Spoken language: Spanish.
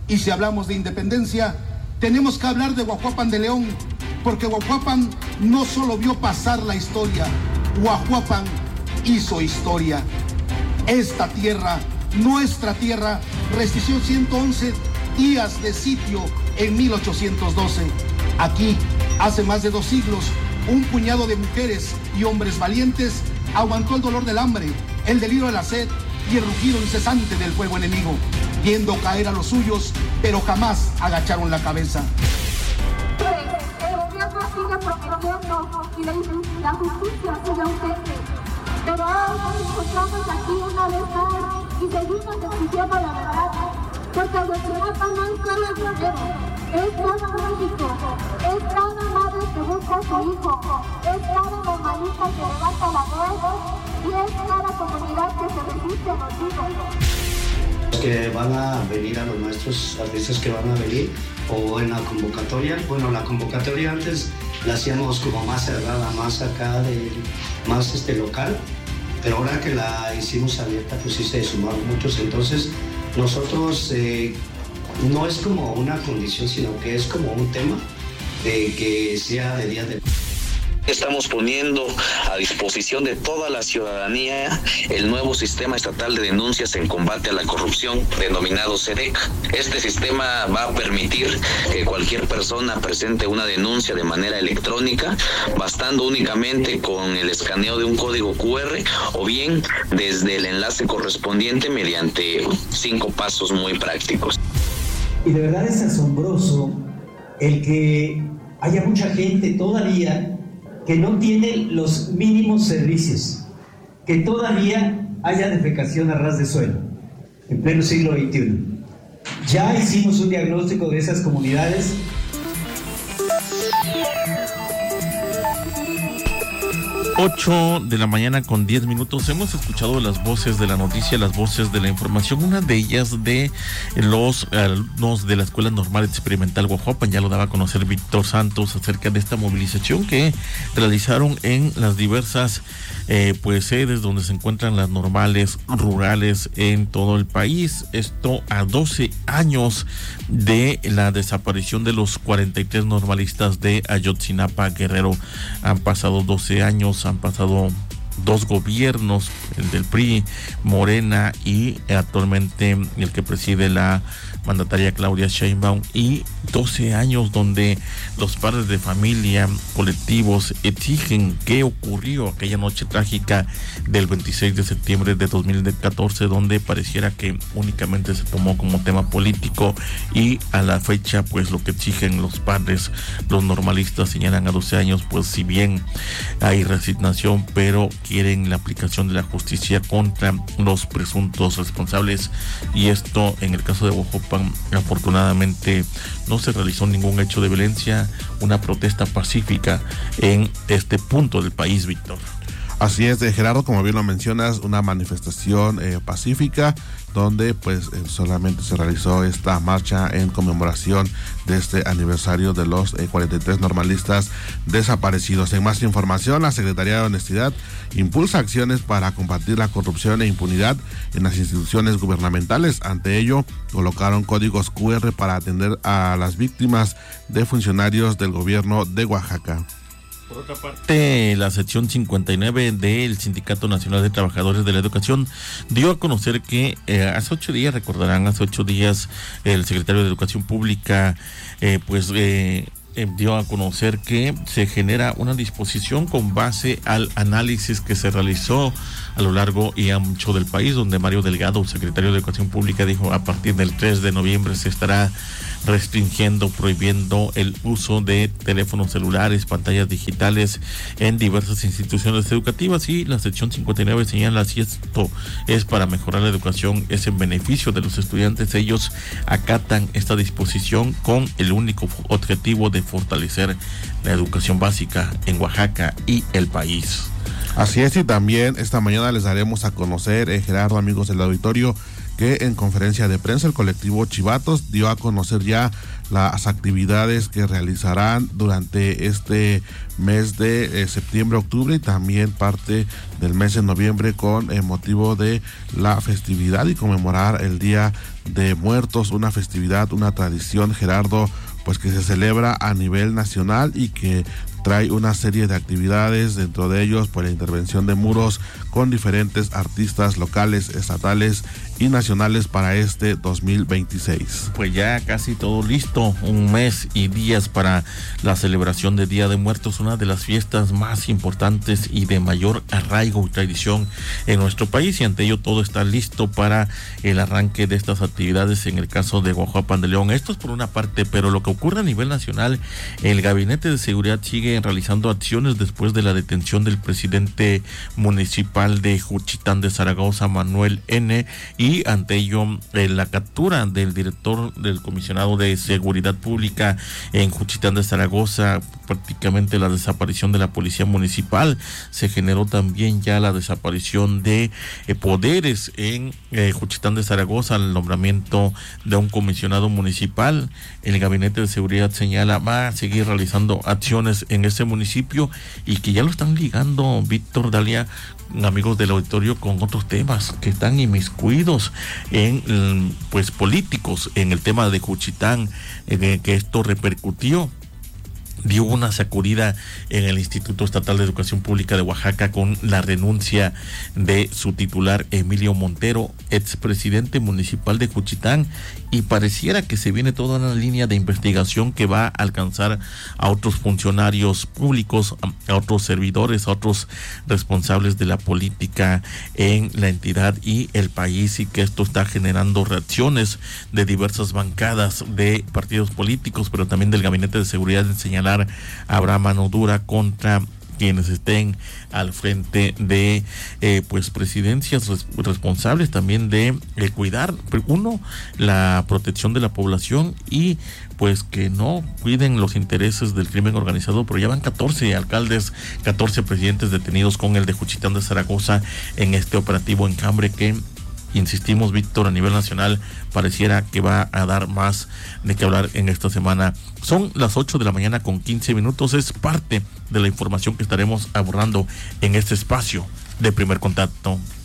Y si hablamos de independencia, tenemos que hablar de Guajuapan de León, porque Guajuapan no solo vio pasar la historia, Guajuapan hizo historia. Esta tierra, nuestra tierra, resistió 111 días de sitio en 1812. Aquí, hace más de 2 siglos, un puñado de mujeres y hombres valientes aguantó el dolor del hambre, el delirio de la sed y el rugido incesante del fuego enemigo, viendo caer a los suyos, pero jamás agacharon la cabeza. El gobierno sigue prometiendo y la justicia sigue ausente. Pero hoy nos encontramos aquí una vez más y seguimos exigiendo la verdad. Porque Ayotzinapa no es solo el dinero, es todo México, es cada madre que busca a su hijo, es cada normalista que levanta la voz y es cada comunidad que se resiste a los hijos. Que van a venir a los maestros artistas que van a venir o en la convocatoria. Bueno, la convocatoria antes la hacíamos como más cerrada, más acá, más local, pero ahora que la hicimos abierta, pues sí se sumaron muchos. Entonces nosotros no es como una condición, sino que es como un tema de que sea de día de... Estamos poniendo a disposición de toda la ciudadanía el nuevo sistema estatal de denuncias en combate a la corrupción, denominado SEDEC. Este sistema va a permitir que cualquier persona presente una denuncia de manera electrónica, bastando únicamente con el escaneo de un código QR o bien desde el enlace correspondiente mediante 5 pasos muy prácticos. Y de verdad es asombroso el que haya mucha gente todavía que no tiene los mínimos servicios, que todavía haya defecación a ras de suelo, en pleno siglo XXI. Ya hicimos un diagnóstico de esas comunidades. Ocho de la mañana con 10 minutos. Hemos escuchado las voces de la noticia, las voces de la información. Una de ellas de los alumnos de la Escuela Normal Experimental Guajuapan. Ya lo daba a conocer Víctor Santos acerca de esta movilización que realizaron en las diversas sedes donde se encuentran las normales rurales en todo el país. Esto a 12 años de la desaparición de los 43 normalistas de Ayotzinapa, Guerrero. Han pasado 12 años, han pasado 2 gobiernos, el del PRI, Morena y actualmente el que preside la mandataria Claudia Sheinbaum, y 12 años donde los padres de familia, colectivos exigen qué ocurrió aquella noche trágica del 26 de septiembre de 2014, donde pareciera que únicamente se tomó como tema político, y a la fecha pues lo que exigen los padres, los normalistas, señalan a 12 años, pues si bien hay resignación, pero quieren la aplicación de la justicia contra los presuntos responsables. Y esto en el caso de Guajuapan, afortunadamente no se realizó ningún hecho de violencia, una protesta pacífica en este punto del país, Víctor. Así es, Gerardo, como bien lo mencionas, una manifestación pacífica donde pues solamente se realizó esta marcha en conmemoración de este aniversario de los 43 normalistas desaparecidos. En más información, la Secretaría de Honestidad impulsa acciones para combatir la corrupción e impunidad en las instituciones gubernamentales. Ante ello, colocaron códigos QR para atender a las víctimas de funcionarios del gobierno de Oaxaca. Por otra parte, la sección 59 del Sindicato Nacional de Trabajadores de la Educación dio a conocer que hace 8 días, recordarán, hace 8 días el secretario de Educación Pública dio a conocer que se genera una disposición con base al análisis que se realizó a lo largo y ancho del país, donde Mario Delgado, secretario de Educación Pública, dijo a partir del 3 de noviembre se estará restringiendo, prohibiendo el uso de teléfonos celulares, pantallas digitales en diversas instituciones educativas, y la sección 59 señala: si esto es para mejorar la educación, es en beneficio de los estudiantes, ellos acatan esta disposición con el único objetivo de fortalecer la educación básica en Oaxaca y el país. Así es, y también esta mañana les daremos a conocer, Gerardo, amigos del auditorio, que en conferencia de prensa el colectivo Chivatos dio a conocer ya las actividades que realizarán durante este mes de septiembre-octubre y también parte del mes de noviembre con motivo de la festividad y conmemorar el Día de Muertos, una festividad, una tradición, Gerardo, pues que se celebra a nivel nacional y que trae una serie de actividades, dentro de ellos por la intervención de muros con diferentes artistas locales, estatales y nacionales para este 2026. Pues ya casi todo listo, un mes y días para la celebración de Día de Muertos, una de las fiestas más importantes y de mayor arraigo y tradición en nuestro país, y ante ello todo está listo para el arranque de estas actividades en el caso de Guajuapan de León. Esto es por una parte, pero lo que ocurre a nivel nacional, el Gabinete de Seguridad sigue realizando acciones después de la detención del presidente municipal de Juchitán de Zaragoza, Manuel N., y ante ello la captura del director del comisionado de seguridad pública en Juchitán de Zaragoza, prácticamente la desaparición de la policía municipal. Se generó también ya la desaparición de poderes en Juchitán de Zaragoza, el nombramiento de un comisionado municipal. El Gabinete de Seguridad señala va a seguir realizando acciones en ese municipio y que ya lo están ligando, Víctor, Dalia, amigos del auditorio, con otros temas que están inmiscuidos en pues políticos en el tema de Juchitán, que esto repercutió. Dio una sacudida en el Instituto Estatal de Educación Pública de Oaxaca con la renuncia de su titular Emilio Montero, expresidente municipal de Juchitán, y pareciera que se viene toda una línea de investigación que va a alcanzar a otros funcionarios públicos, a otros servidores, a otros responsables de la política en la entidad y el país, y que esto está generando reacciones de diversas bancadas de partidos políticos, pero también del Gabinete de Seguridad, en señalar habrá mano dura contra quienes estén al frente de pues presidencias responsables también de cuidar, uno, la protección de la población y pues que no cuiden los intereses del crimen organizado. Pero ya van 14 alcaldes, 14 presidentes detenidos con el de Juchitán de Zaragoza en este operativo Encambre que, insistimos, Víctor, a nivel nacional pareciera que va a dar más de qué hablar en esta semana. Son las 8 de la mañana con 15 minutos. Es parte de la información que estaremos abordando en este espacio de Primer Contacto.